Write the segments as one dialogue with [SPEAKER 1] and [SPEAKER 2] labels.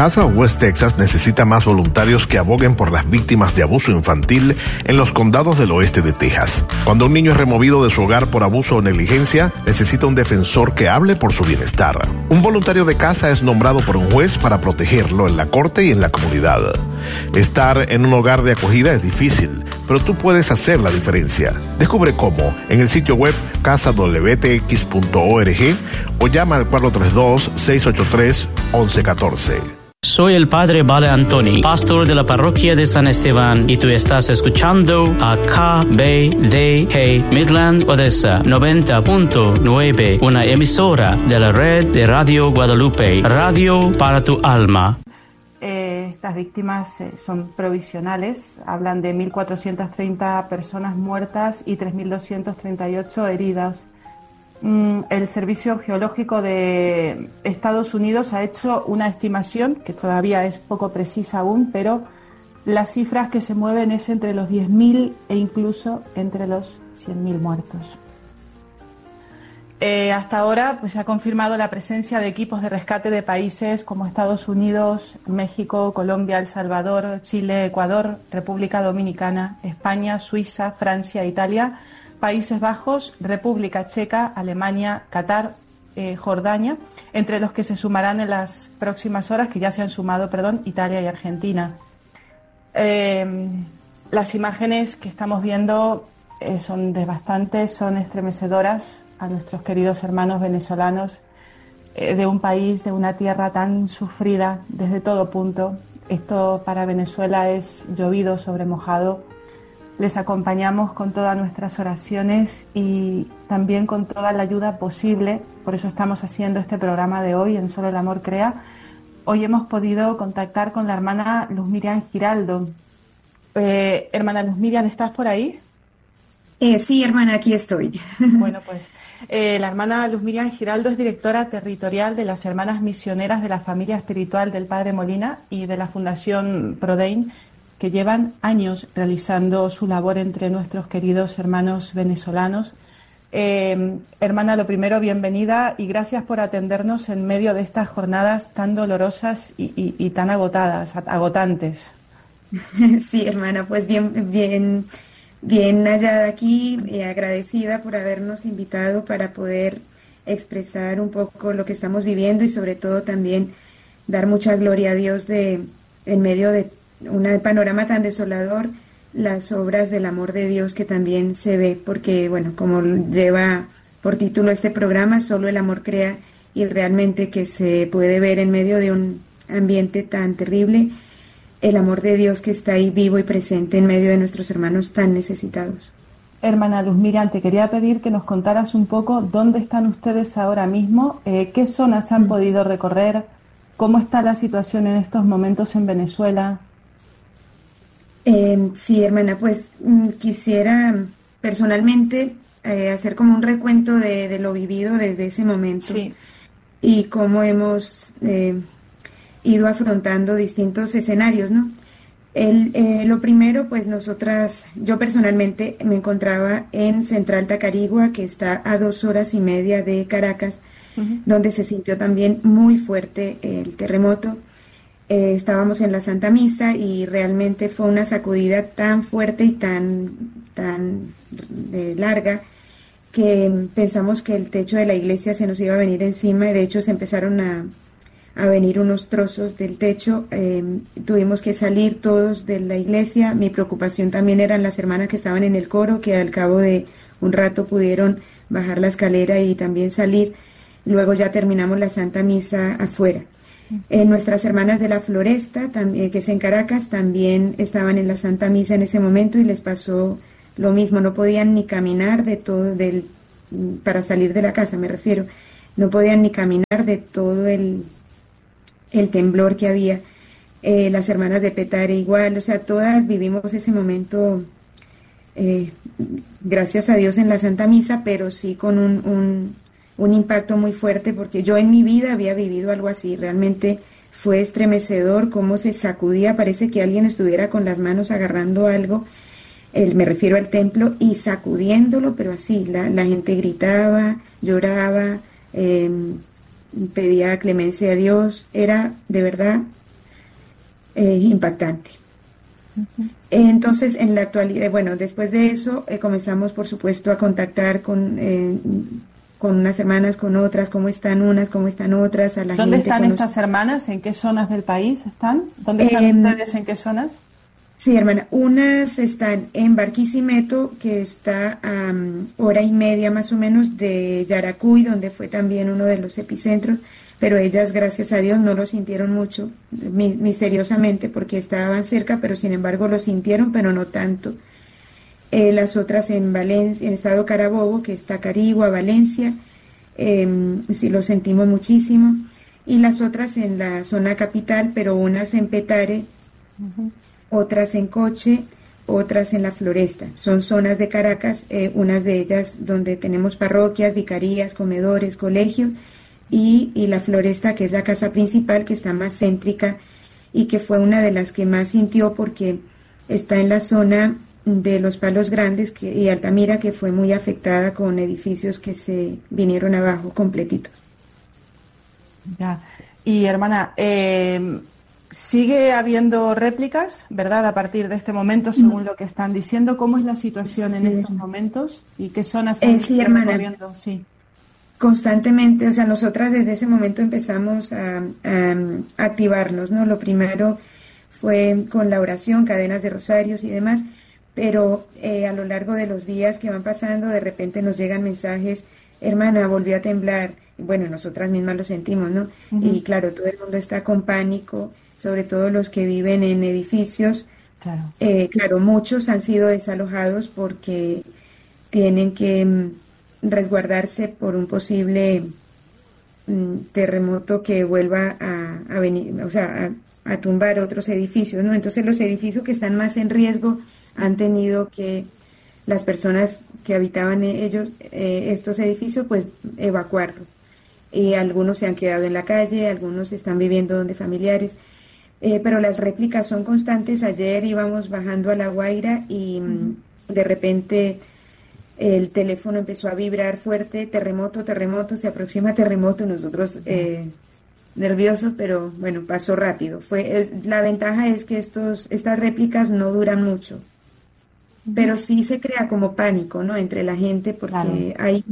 [SPEAKER 1] Casa West Texas necesita más voluntarios que aboguen por las víctimas de abuso infantil en los condados del oeste de Texas. Cuando un niño es removido de su hogar por abuso o negligencia, necesita un defensor que hable por su bienestar. Un voluntario de casa es nombrado por un juez para protegerlo en la corte y en la comunidad. Estar en un hogar de acogida es difícil, pero tú puedes hacer la diferencia. Descubre cómo en el sitio web casadwtx.org o llama al 432-683-1114.
[SPEAKER 2] Soy el padre Vale Antoni, pastor de la parroquia de San Esteban, y tú estás escuchando a KBDG Midland Odessa 90.9, una emisora de la red de Radio Guadalupe, radio para tu alma.
[SPEAKER 3] Estas víctimas son provisionales, hablan de 1.430 personas muertas y 3.238 heridas. El Servicio Geológico de Estados Unidos ha hecho una estimación, que todavía es poco precisa aún, pero las cifras que se mueven es entre los 10.000 e incluso entre los 100.000 muertos. Hasta ahora pues, se ha confirmado la presencia de equipos de rescate de países como Estados Unidos, México, Colombia, El Salvador, Chile, Ecuador, República Dominicana, España, Suiza, Francia, Italia, Países Bajos, República Checa, Alemania, Qatar, Jordania, entre los que se sumarán en las próximas horas, que ya se han sumado, Italia y Argentina. Las imágenes que estamos viendo son devastantes, son estremecedoras a nuestros queridos hermanos venezolanos de un país, de una tierra tan sufrida desde todo punto. Esto para Venezuela es llovido sobre mojado. Les acompañamos con todas nuestras oraciones y también con toda la ayuda posible. Por eso estamos haciendo este programa de hoy en Solo el Amor Crea. Hoy hemos podido contactar con la hermana Luz Miriam Giraldo. Hermana Luz Miriam, ¿estás por ahí?
[SPEAKER 4] Sí, hermana, aquí estoy.
[SPEAKER 3] Bueno, pues la hermana Luz Miriam Giraldo es directora territorial de las Hermanas Misioneras de la Familia Espiritual del Padre Molina y de la Fundación Prodein, que llevan años realizando su labor entre nuestros queridos hermanos venezolanos. Hermana, lo primero, bienvenida y gracias por atendernos en medio de estas jornadas tan dolorosas y tan agotantes.
[SPEAKER 4] Sí, hermana, pues bien hallada aquí, agradecida por habernos invitado para poder expresar un poco lo que estamos viviendo y sobre todo también dar mucha gloria a Dios en medio de un panorama tan desolador, las obras del amor de Dios que también se ve, porque bueno, como lleva por título este programa, Solo el Amor Crea, y realmente que se puede ver en medio de un ambiente tan terrible, el amor de Dios que está ahí vivo y presente en medio de nuestros hermanos tan necesitados.
[SPEAKER 3] Hermana Luz Miriam, te quería pedir que nos contaras un poco dónde están ustedes ahora mismo, qué zonas han podido recorrer, cómo está la situación en estos momentos en Venezuela.
[SPEAKER 4] Sí, hermana, pues quisiera personalmente hacer como un recuento de lo vivido desde ese momento, sí, y cómo hemos ido afrontando distintos escenarios, ¿no? Lo primero, pues yo personalmente me encontraba en Central Tacarigua, que está a 2 horas y media de Caracas, donde se sintió también muy fuerte el terremoto. Estábamos en la Santa Misa y realmente fue una sacudida tan fuerte y tan larga que pensamos que el techo de la iglesia se nos iba a venir encima, y de hecho se empezaron a venir unos trozos del techo. Tuvimos que salir todos de la iglesia. Mi preocupación también eran las hermanas que estaban en el coro, que al cabo de un rato pudieron bajar la escalera y también salir. Luego ya terminamos la Santa Misa afuera. Nuestras hermanas de la Floresta, que es en Caracas, también estaban en la Santa Misa en ese momento y les pasó lo mismo. No podían ni caminar para salir de la casa, me refiero. No podían ni caminar de todo el temblor que había. Las hermanas de Petare igual, o sea, todas vivimos ese momento, gracias a Dios, en la Santa Misa, pero sí con un impacto muy fuerte, porque yo en mi vida había vivido algo así. Realmente fue estremecedor cómo se sacudía, parece que alguien estuviera con las manos agarrando algo, me refiero al templo, y sacudiéndolo, pero así, la gente gritaba, lloraba, pedía clemencia a Dios. Era de verdad impactante. Entonces, en la actualidad, bueno, después de eso comenzamos, por supuesto, a contactar con unas hermanas, con otras, cómo están unas, cómo están otras, a la
[SPEAKER 3] ¿Dónde
[SPEAKER 4] gente.
[SPEAKER 3] están estas hermanas? ¿En qué zonas del país están? ¿Dónde están ustedes? ¿En qué zonas?
[SPEAKER 4] Sí, hermana, unas están en Barquisimeto, que está a hora y media más o menos de Yaracuy, donde fue también uno de los epicentros, pero ellas, gracias a Dios, no lo sintieron mucho, misteriosamente, porque estaban cerca, pero sin embargo lo sintieron, pero no tanto. Las otras en Valencia, en estado Carabobo, que está Carigua, Valencia, sí lo sentimos muchísimo, y las otras en la zona capital, pero unas en Petare, otras en Coche, otras en La Floresta. Son zonas de Caracas, unas de ellas donde tenemos parroquias, vicarías, comedores, colegios, y La Floresta, que es la casa principal, que está más céntrica y que fue una de las que más sintió porque está en la zona de Los Palos Grandes y Altamira, que fue muy afectada con edificios que se vinieron abajo completitos.
[SPEAKER 3] Ya. Y hermana, sigue habiendo réplicas, ¿verdad? A partir de este momento, según lo que están diciendo, ¿cómo es la situación en estos momentos? ¿Y qué zonas están recorriendo? Sí.
[SPEAKER 4] Constantemente, o sea, nosotras desde ese momento empezamos a activarnos, ¿no? Lo primero fue con la oración, cadenas de rosarios y demás, pero a lo largo de los días que van pasando, de repente nos llegan mensajes, hermana, volvió a temblar, bueno, nosotras mismas lo sentimos, ¿no? Y claro, todo el mundo está con pánico, sobre todo los que viven en edificios.
[SPEAKER 3] Claro.
[SPEAKER 4] Claro, muchos han sido desalojados porque tienen que resguardarse por un posible terremoto que vuelva a venir, o sea, a tumbar otros edificios, ¿no? Entonces los edificios que están más en riesgo han tenido que las personas que habitaban estos edificios, pues evacuarlos. Y algunos se han quedado en la calle, algunos están viviendo donde familiares. Pero las réplicas son constantes. Ayer íbamos bajando a La Guaira y de repente el teléfono empezó a vibrar fuerte, terremoto, se aproxima terremoto, nosotros nerviosos, pero bueno, pasó rápido. La ventaja es que estas réplicas no duran mucho, pero sí se crea como pánico, ¿no? Entre la gente porque hay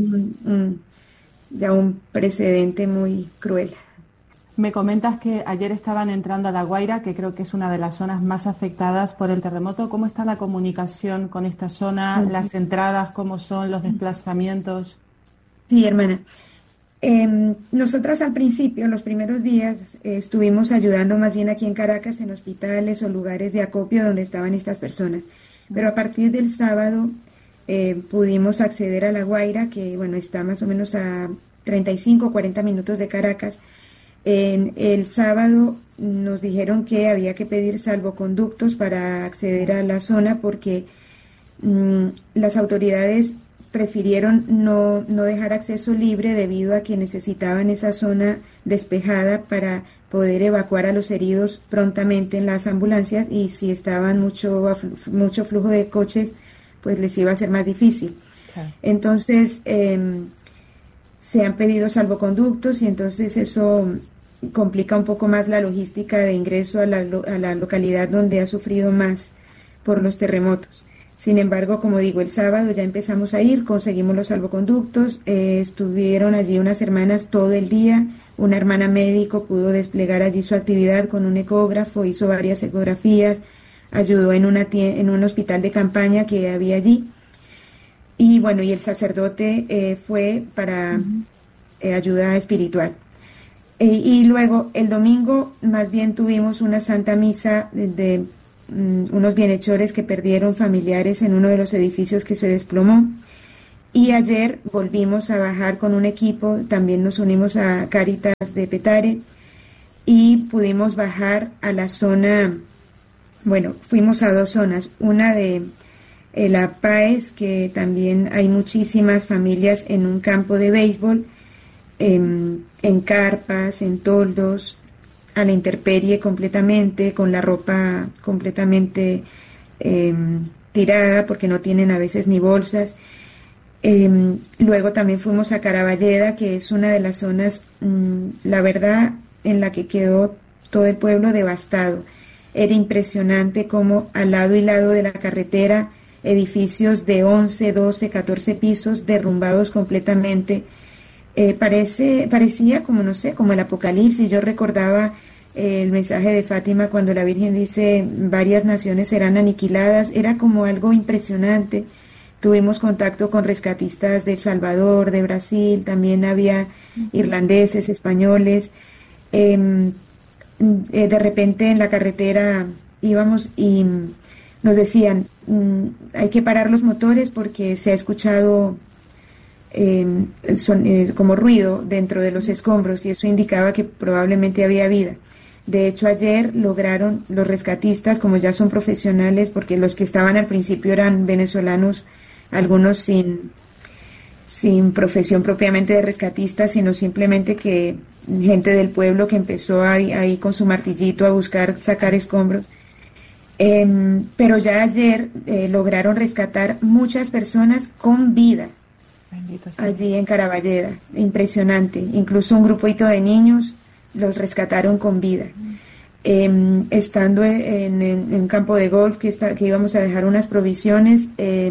[SPEAKER 4] ya un precedente muy cruel.
[SPEAKER 3] Me comentas que ayer estaban entrando a La Guaira, que creo que es una de las zonas más afectadas por el terremoto. ¿Cómo está la comunicación con esta zona? ¿Las entradas cómo son? ¿Los desplazamientos?
[SPEAKER 4] Sí, hermana. Nosotras al principio, los primeros días, estuvimos ayudando más bien aquí en Caracas, en hospitales o lugares de acopio donde estaban estas personas. Pero a partir del sábado pudimos acceder a La Guaira, que bueno, está más o menos a 35 o 40 minutos de Caracas. El sábado nos dijeron que había que pedir salvoconductos para acceder a la zona porque las autoridades prefirieron no dejar acceso libre debido a que necesitaban esa zona despejada para poder evacuar a los heridos prontamente en las ambulancias, y si estaban mucho flujo de coches, pues les iba a ser más difícil. Claro. Entonces se han pedido salvoconductos y entonces eso complica un poco más la logística de ingreso a la localidad donde ha sufrido más por los terremotos. Sin embargo, como digo, el sábado ya empezamos a ir, conseguimos los salvoconductos, estuvieron allí unas hermanas todo el día, una hermana médico pudo desplegar allí su actividad con un ecógrafo, hizo varias ecografías, ayudó en un hospital de campaña que había allí, y bueno, y el sacerdote fue para ayuda espiritual. Y luego el domingo más bien tuvimos una santa misa de unos bienhechores que perdieron familiares en uno de los edificios que se desplomó, y ayer volvimos a bajar con un equipo, también nos unimos a Cáritas de Petare y pudimos bajar a la zona, bueno, fuimos a dos zonas, una de La Páez, que también hay muchísimas familias en un campo de béisbol, en carpas, en toldos, a la intemperie completamente, con la ropa completamente tirada porque no tienen a veces ni bolsas. Luego también fuimos a Caraballeda, que es una de las zonas, la verdad, en la que quedó todo el pueblo devastado. era impresionante como al lado y lado de la carretera, edificios de 11, 12, 14 pisos derrumbados completamente. Parecía como, no sé, como el apocalipsis. Yo recordaba el mensaje de Fátima cuando la Virgen dice varias naciones serán aniquiladas. Era como algo impresionante. Tuvimos contacto con rescatistas de El Salvador, de Brasil, también había irlandeses, españoles. De repente en la carretera íbamos y nos decían, hay que parar los motores porque se ha escuchado como ruido dentro de los escombros, y eso indicaba que probablemente había vida. De hecho, ayer lograron los rescatistas, como ya son profesionales, porque los que estaban al principio eran venezolanos, algunos sin profesión propiamente de rescatistas, sino simplemente que gente del pueblo que empezó ahí con su martillito a buscar sacar escombros. Pero ya ayer lograron rescatar muchas personas con vida allí en Caraballeda. Impresionante. Incluso un grupito de niños los rescataron con vida. Estando en un campo de golf que íbamos a dejar unas provisiones,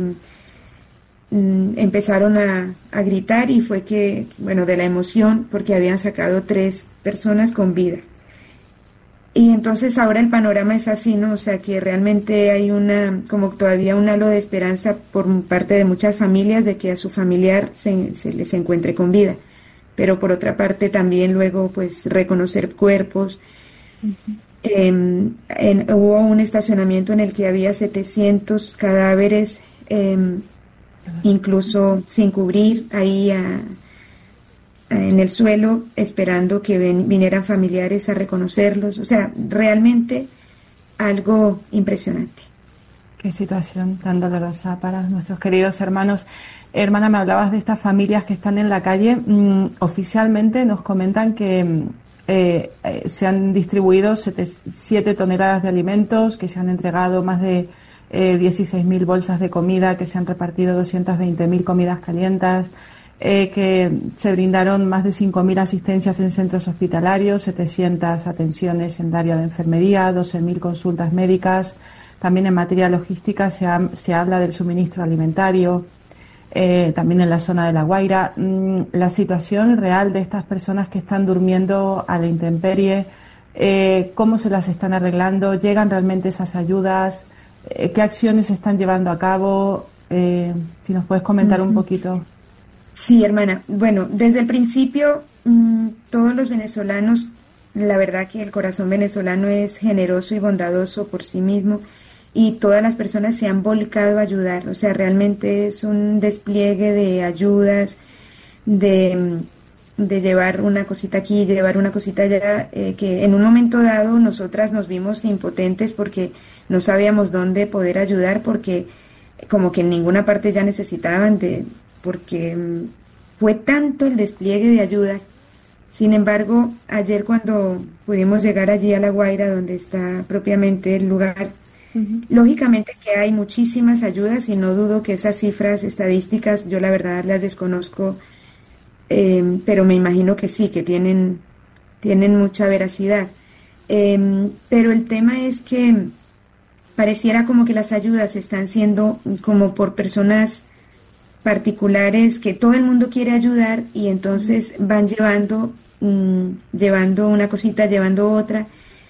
[SPEAKER 4] empezaron a gritar, y fue que, bueno, de la emoción, porque habían sacado 3 personas con vida. Y entonces ahora el panorama es así, ¿no? O sea, que realmente hay como todavía un halo de esperanza por parte de muchas familias de que a su familiar se les encuentre con vida. Pero por otra parte también luego pues reconocer cuerpos. Hubo un estacionamiento en el que había 700 cadáveres, incluso sin cubrir, ahí en el suelo, esperando que vinieran familiares a reconocerlos. O sea, realmente algo impresionante.
[SPEAKER 3] Qué situación tan dolorosa para nuestros queridos hermanos. Hermana, me hablabas de estas familias que están en la calle. Oficialmente nos comentan que se han distribuido 7 toneladas de alimentos, que se han entregado más de 16.000 bolsas de comida, que se han repartido 220.000 comidas calientes, que se brindaron más de 5.000 asistencias en centros hospitalarios, 700 atenciones en el área de enfermería, 12.000 consultas médicas. También en materia logística se habla del suministro alimentario, también en la zona de La Guaira. La situación real de estas personas que están durmiendo a la intemperie, cómo se las están arreglando, llegan realmente esas ayudas, qué acciones se están llevando a cabo, si nos puedes comentar un poquito.
[SPEAKER 4] Sí, hermana. Bueno, desde el principio todos los venezolanos, la verdad que el corazón venezolano es generoso y bondadoso por sí mismo, y todas las personas se han volcado a ayudar. O sea, realmente es un despliegue de ayudas, de llevar una cosita aquí, llevar una cosita allá, que en un momento dado nosotras nos vimos impotentes porque no sabíamos dónde poder ayudar, porque como que en ninguna parte ya necesitaban porque fue tanto el despliegue de ayudas. Sin embargo, ayer cuando pudimos llegar allí a La Guaira, donde está propiamente el lugar, lógicamente que hay muchísimas ayudas, y no dudo que esas cifras estadísticas, yo la verdad las desconozco, pero me imagino que sí, que tienen mucha veracidad. Pero el tema es que pareciera como que las ayudas están siendo como por personas particulares que todo el mundo quiere ayudar, y entonces van llevando una cosita, llevando otra,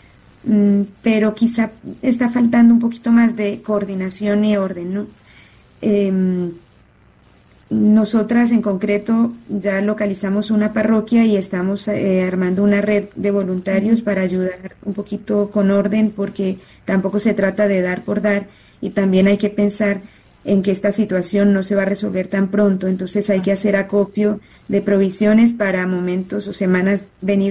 [SPEAKER 4] pero quizá está faltando un poquito más de coordinación y orden, ¿no? Nosotras en concreto ya localizamos una parroquia y estamos armando una red de voluntarios para ayudar un poquito con orden, porque tampoco se trata de dar por dar, y también hay que pensar en que esta situación no se va a resolver tan pronto. Entonces hay que hacer acopio de provisiones para momentos o semanas venideras.